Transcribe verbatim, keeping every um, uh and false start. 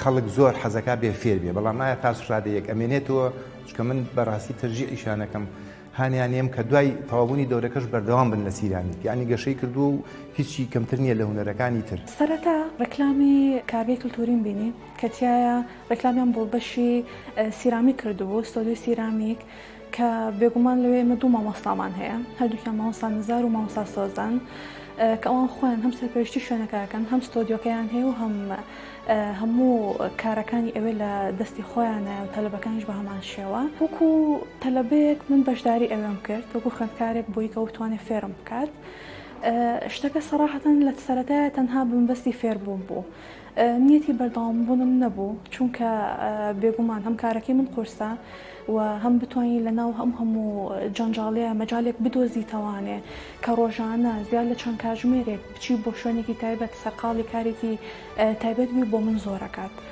خەڵک زۆر حەزەکە بێ فێر بێ بەڵام نایە تا سوشادەیەک ئەمێنێتەوە چکە من بەڕاستی تەرجیحی شانەکەم هانیانێم کە دوای تەواوبوونی دەورەکەش بەردەوام بن لە سیرانی یعنی گەشەی کردو و هیچی کەمتر نییە لە هونەرەکانی تر. سەرەتا ڕێکلامی کارگەی کلتورین بینی کە تایە ڕێکلامیان بۆ بەشی سیرامیک کردبوو ستۆدیۆی سیرامیک کە بێگومان لەوێ ئێمە دوو مامۆستامان هەیە هەردووکیان مامۆستا نزار و مامۆستا سۆزان کە ئەوان خۆیان هەم سەرپێشتی شوێنەکەکەن هەم ستۆدیۆکەیان هەیە و هەم هەموو کارەکانی ئەوێ لە دەستی خۆیانە و تەلەبەکانیش بە هەمان شێوە وەکو تەلەبەیەک من بەشداری ئەوێم کرد وەکو خوێندکارێک بۆی کە بتوانێت فێرم بکات شتەکە سەراحەتەن لە سەرەتایە تەنها بنبەستی فێربوون بوو نیەتی بەردەوامبوونم نەبوو چونکە بێگومان هەم کارەکەی من قورسە و هەم بتوانین لەناو هەم هەموو جەنجاڵەیە مەجالێک بدۆزیتەوانێ کە ڕۆژانە زیاد لە چەند کاتژمێرێک بچی بۆ شوێنێکی تایبەت سەرقاڵی کارێکی تایبەت بی بۆ من زۆرەکات.